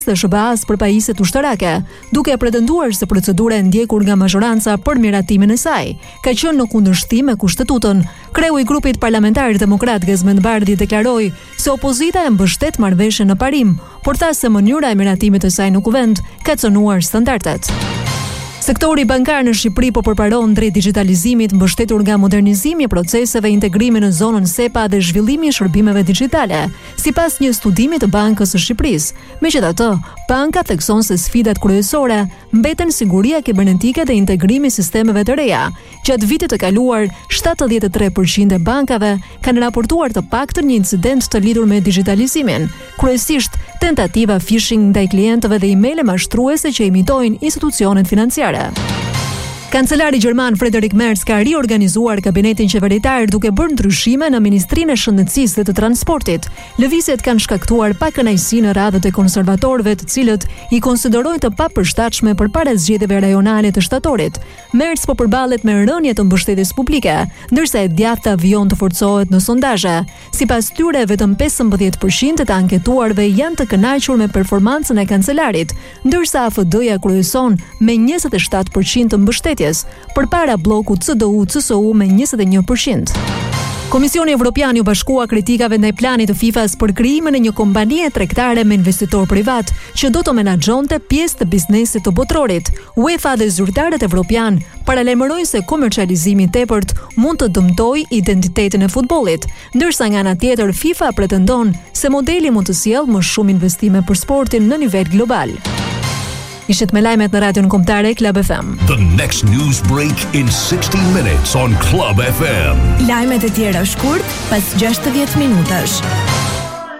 dhe SBA-s për pajisjet ushtarake, duke pretenduar se procedura e ndjekur nga mazhoranca për miratimin e saj ka qenë në kundërshtim me kushtetutën. Kreu i grupit parlamentar demokrat Gazmend Bardhi deklaroi se opozita e mbështet marrëveshjen në parim, por tha se mënyra e miratimit të saj në kuvend ka cënuar standardet. Sektori bankar në Shqipëri po përparon drejt digitalizimit, mbështetur nga modernizimi i proceseve, integrimi në zonën SEPA dhe zhvillimi i shërbimeve digjitale, sipas një studimi të Bankës së Shqipërisë. Megjithatë, banka thekson se sfidat kryesore mbeten siguria kibernetike dhe integrimi i sistemeve të reja. Gjatë vitit të kaluar, 73% e bankave kanë raportuar të paktën një incident të lidhur me digitalizimin, kryesisht tentativa phishing ndaj klientëve dhe emailë mashtruese që imitojnë institucionet financiare. Kancelari gjerman Friedrich Merz ka riorganizuar kabinetin qeveritar duke bërë ndryshime në Ministrinë e Shëndetësisë dhe të Transportit. Lëvizjet kanë shkaktuar pakënaqësi në radhët e konservatorëve, të cilët i konsiderojnë të papërshtatshme përpara zgjedhjeve rajonale të shtatorit. Merz po përballet me rënje të mbështetjes publike, ndërsa e djathta vijon të forcohet në sondazhe. Sipas tyre, vetëm 15% të anketuarve janë të kënaqur me performancën e kancelarit, ndërsa AFD-ja kryeson me 27% të mbështetjes, përpara bllokut CDU-CSU me 21%. Komisioni Evropian u bashkua kritikave ndaj planit të FIFA-s për krijimin e një kompanie tregtare me investitor privat që do të menaxhonte pjesë të biznesit të botrorit. UEFA dhe zyrtarët evropian paralajmërojnë se komercializimi i tepërt mund të dëmtojë identitetin e futbollit, ndërsa nga ana tjetër FIFA pretendon se modeli mund të sjellë më shumë investime për sportin në nivel global. Ishit me lajmet në radion kombëtare Club FM. The next news break in 60 minutes on Club FM. Lajmet e tjera shkurt pas 60 minutash.